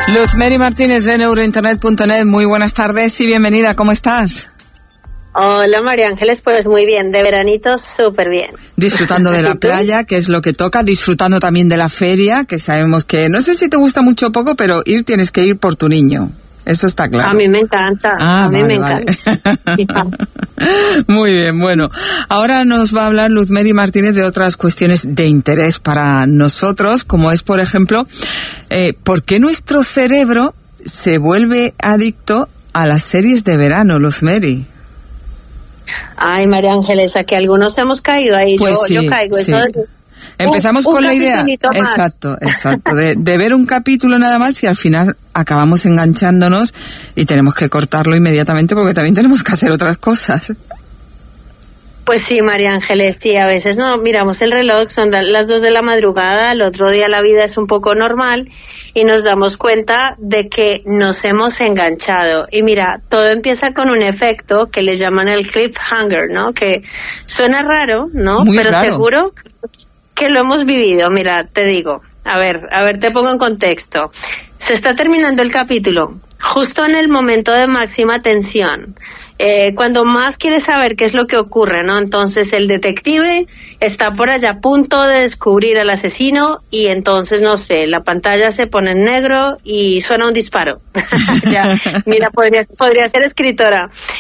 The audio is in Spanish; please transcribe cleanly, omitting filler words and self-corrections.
Luzmeri Martínez de Neurointernet.net, muy buenas tardes y bienvenida, ¿cómo estás? Hola María Ángeles, pues muy bien, de veranito súper bien. Disfrutando de la playa, que es lo que toca, disfrutando también de la feria, que sabemos que, no sé si te gusta mucho o poco, pero tienes que ir por tu niño. Eso está claro. A mí me encanta, me encanta. Muy bien, bueno. Ahora nos va a hablar Luzmeri Martínez de otras cuestiones de interés para nosotros, como es, por ejemplo, ¿por qué nuestro cerebro se vuelve adicto a las series de verano, Luzmeri? Ay, María Ángeles, a que algunos hemos caído ahí, pues yo caigo. Sí. Eso Empezamos con la idea, exacto, de ver un capítulo nada más y al final acabamos enganchándonos y tenemos que cortarlo inmediatamente porque también tenemos que hacer otras cosas. Pues sí, María Ángeles, sí, a veces no miramos el reloj, son las 2 de la madrugada, al otro día la vida es un poco normal y nos damos cuenta de que nos hemos enganchado. Y mira, todo empieza con un efecto que le llaman el cliffhanger, ¿no? Que suena raro, ¿no? Muy pero raro. Seguro que lo hemos vivido. Mira, te digo, a ver, te pongo en contexto. Se está terminando el capítulo, justo en el momento de máxima tensión. Cuando más quieres saber qué es lo que ocurre, ¿no? Entonces el detective está por allá a punto de descubrir al asesino y entonces, no sé, la pantalla se pone en negro y suena un disparo. Ya, mira, podría ser escritora.